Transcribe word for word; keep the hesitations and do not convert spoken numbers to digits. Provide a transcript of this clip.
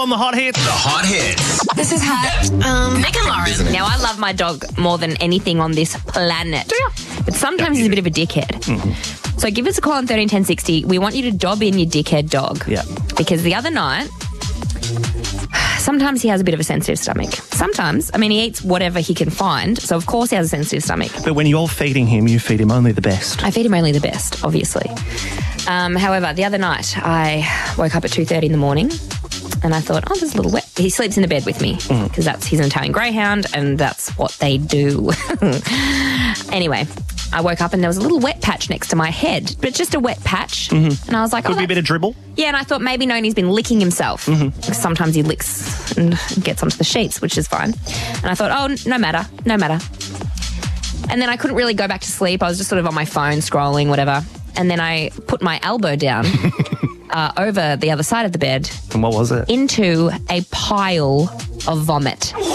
on the hot hits. The hot hits. This is hot. Um, Nick and Lauren. now, I love my dog more than anything on this planet. But sometimes he's a bit of a dickhead. Mm-hmm. So give us a call on thirteen ten sixty. We want you to dob in your dickhead dog. Yeah. Because the other night, sometimes he has a bit of a sensitive stomach. Sometimes, I mean, he eats whatever he can find. So, of course, he has a sensitive stomach. But when you're feeding him, you feed him only the best. I feed him only the best, obviously. Um, however, the other night, I woke up at two thirty in the morning and I thought, oh, there's a little wet. He sleeps in the bed with me because mm. that's he's an Italian Greyhound and that's what they do. Anyway, I woke up and there was a little wet patch next to my head, but just a wet patch. Mm-hmm. And I was like, Could oh, be a bit of dribble. Yeah, and I thought maybe Noni's been licking himself. Mm-hmm. Sometimes he licks and gets onto the sheets, which is fine. And I thought, oh, no matter, no matter. And then I couldn't really go back to sleep. I was just sort of on my phone scrolling, whatever. And then I put my elbow down uh, over the other side of the bed. And what was it? Into a pile of vomit.